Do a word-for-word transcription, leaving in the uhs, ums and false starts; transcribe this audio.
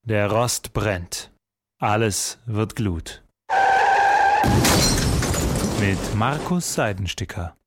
Der Rost brennt. Alles wird Glut. Mit Markus Seidensticker.